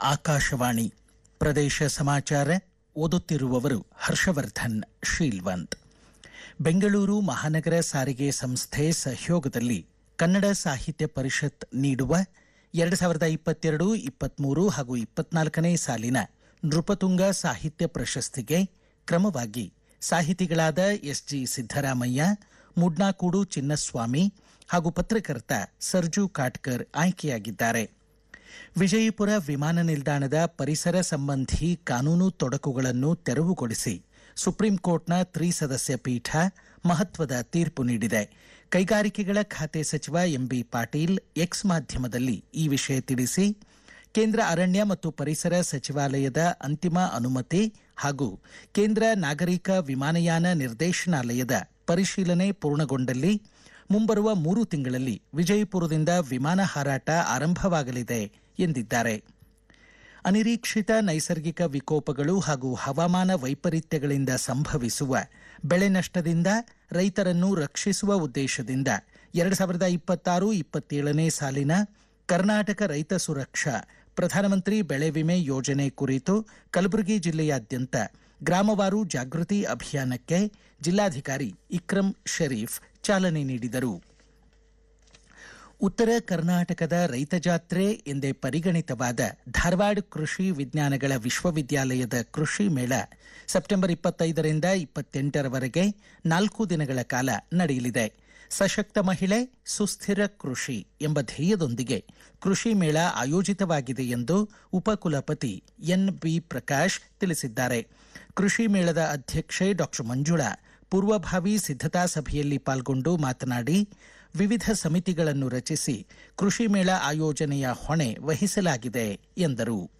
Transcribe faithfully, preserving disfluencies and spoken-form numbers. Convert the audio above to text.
ಆಕಾಶವಾಣಿ ಪ್ರದೇಶ ಸಮಾಚಾರ ಓದುತ್ತಿರುವವರು ಹರ್ಷವರ್ಧನ್ ಶೀಲ್ವಂತ್. ಬೆಂಗಳೂರು ಮಹಾನಗರ ಸಾರಿಗೆ ಸಂಸ್ಥೆ ಸಹಯೋಗದಲ್ಲಿ ಕನ್ನಡ ಸಾಹಿತ್ಯ ಪರಿಷತ್ ನೀಡುವ ಎರಡು ಸಾವಿರದ ಇಪ್ಪತ್ತೆರಡು ಇಪ್ಪತ್ಮೂರು ಹಾಗೂ ಇಪ್ಪತ್ನಾಲ್ಕನೇ ಸಾಲಿನ ನೃಪತುಂಗ ಸಾಹಿತ್ಯ ಪ್ರಶಸ್ತಿಗೆ ಕ್ರಮವಾಗಿ ಸಾಹಿತಿಗಳಾದ ಎಸ್ ಜಿ ಸಿದ್ದರಾಮಯ್ಯ, ಮುಡ್ನಾಕೂಡು ಚಿನ್ನಸ್ವಾಮಿ ಹಾಗೂ ಪತ್ರಕರ್ತ ಸರ್ಜು ಕಾಟ್ಕರ್ ಆಯ್ಕೆಯಾಗಿದ್ದಾರೆ. ವಿಜಯಪುರ ವಿಮಾನ ನಿಲ್ದಾಣದ ಪರಿಸರ ಸಂಬಂಧಿ ಕಾನೂನು ತೊಡಕುಗಳನ್ನು ತೆರವುಗೊಳಿಸಿ ಸುಪ್ರೀಂ ಕೋರ್ಟ್ನ ತ್ರಿಸದಸ್ಯ ಪೀಠ ಮಹತ್ವದ ತೀರ್ಪು ನೀಡಿದೆ. ಕೈಗಾರಿಕೆಗಳ ಖಾತೆ ಸಚಿವ ಎಂಬಿ ಪಾಟೀಲ್ ಎಕ್ಸ್ ಮಾಧ್ಯಮದಲ್ಲಿ ಈ ವಿಷಯ ತಿಳಿಸಿ, ಕೇಂದ್ರ ಅರಣ್ಯ ಮತ್ತು ಪರಿಸರ ಸಚಿವಾಲಯದ ಅಂತಿಮ ಅನುಮತಿ ಹಾಗೂ ಕೇಂದ್ರ ನಾಗರಿಕ ವಿಮಾನಯಾನ ನಿರ್ದೇಶನಾಲಯದ ಪರಿಶೀಲನೆ ಪೂರ್ಣಗೊಂಡಲ್ಲಿ ಮುಂಬರುವ ಮೂರು ತಿಂಗಳಲ್ಲಿ ವಿಜಯಪುರದಿಂದ ವಿಮಾನ ಹಾರಾಟ ಆರಂಭವಾಗಲಿದೆ ಎಂದಿದ್ದಾರೆ. ಅನಿರೀಕ್ಷಿತ ನೈಸರ್ಗಿಕ ವಿಕೋಪಗಳು ಹಾಗೂ ಹವಾಮಾನ ವೈಪರೀತ್ಯಗಳಿಂದ ಸಂಭವಿಸುವ ಬೆಳೆ ನಷ್ಟದಿಂದ ರೈತರನ್ನು ರಕ್ಷಿಸುವ ಉದ್ದೇಶದಿಂದ ಎರಡು ಸಾವಿರದ ಇಪ್ಪತ್ತಾರು ಇಪ್ಪತ್ತೇಳನೇ ಸಾಲಿನ ಕರ್ನಾಟಕ ರೈತ ಸುರಕ್ಷಾ ಪ್ರಧಾನಮಂತ್ರಿ ಬೆಳೆ ವಿಮೆ ಯೋಜನೆ ಕುರಿತು ಕಲಬುರಗಿ ಜಿಲ್ಲೆಯಾದ್ಯಂತ ಗ್ರಾಮವಾರು ಜಾಗೃತಿ ಅಭಿಯಾನಕ್ಕೆ ಜಿಲ್ಲಾಧಿಕಾರಿ ಇಕ್ರಂ ಶರೀಫ್ ಚಾಲನೆ ನೀಡಿದರು. ಉತ್ತರ ಕರ್ನಾಟಕದ ರೈತ ಜಾತ್ರೆ ಎಂದೇ ಪರಿಗಣಿತವಾದ ಧಾರವಾಡ ಕೃಷಿ ವಿಜ್ಞಾನಗಳ ವಿಶ್ವವಿದ್ಯಾಲಯದ ಕೃಷಿ ಮೇಳ ಸೆಪ್ಟೆಂಬರ್ ಇಪ್ಪತ್ತೈದರಿಂದ ಇಪ್ಪತ್ತೆಂಟರವರೆಗೆ ನಾಲ್ಕು ದಿನಗಳ ಕಾಲ ನಡೆಯಲಿದೆ. ಸಶಕ್ತ ಮಹಿಳೆ, ಸುಸ್ಥಿರ ಕೃಷಿ ಎಂಬ ಧ್ಯೇಯದೊಂದಿಗೆ ಕೃಷಿ ಮೇಳ ಆಯೋಜಿತವಾಗಿದೆ ಎಂದು ಉಪಕುಲಪತಿ ಎನ್ ಬಿ ಪ್ರಕಾಶ್ ತಿಳಿಸಿದ್ದಾರೆ. ಕೃಷಿ ಮೇಳದ ಅಧ್ಯಕ್ಷೆ ಡಾಕ್ಟರ್ ಮಂಜುಳಾ ಪೂರ್ವಭಾವಿ ಸಿದ್ಧತಾ ಸಭೆಯಲ್ಲಿ ಪಾಲ್ಗೊಂಡು ಮಾತನಾಡಿ, ವಿವಿಧ ಸಮಿತಿಗಳನ್ನು ರಚಿಸಿ ಕೃಷಿ ಮೇಳ ಆಯೋಜನೆಯ ಹೊಣೆ ವಹಿಸಲಾಗಿದೆ ಎಂದರು.